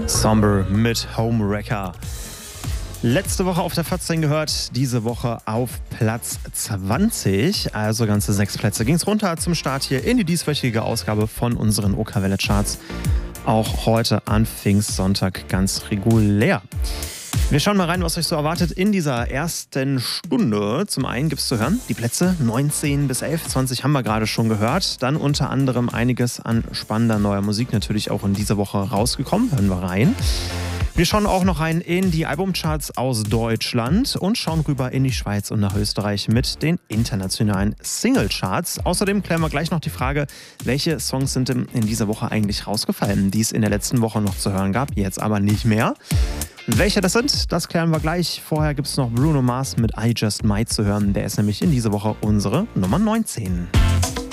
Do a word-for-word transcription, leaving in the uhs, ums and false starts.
Somber mit Homewrecker. Letzte Woche auf der vierzehn gehört, diese Woche auf Platz zwanzig, also ganze sechs Plätze. Ging es runter zum Start hier in die dieswöchige Ausgabe von unseren OK Welle Charts. Auch heute an Pfingstsonntag ganz regulär. Wir schauen mal rein, was euch so erwartet in dieser ersten Stunde. Zum einen gibt es zu hören die Plätze neunzehn bis elf, zwanzig haben wir gerade schon gehört. Dann unter anderem einiges an spannender neuer Musik natürlich auch in dieser Woche rausgekommen. Hören wir rein. Wir schauen auch noch rein in die Albumcharts aus Deutschland und schauen rüber in die Schweiz und nach Österreich mit den internationalen Singlecharts. Außerdem klären wir gleich noch die Frage, welche Songs sind in dieser Woche eigentlich rausgefallen, die es in der letzten Woche noch zu hören gab, jetzt aber nicht mehr. Welche das sind, das klären wir gleich. Vorher gibt es noch Bruno Mars mit I Just Might zu hören. Der ist nämlich in dieser Woche unsere Nummer neunzehn.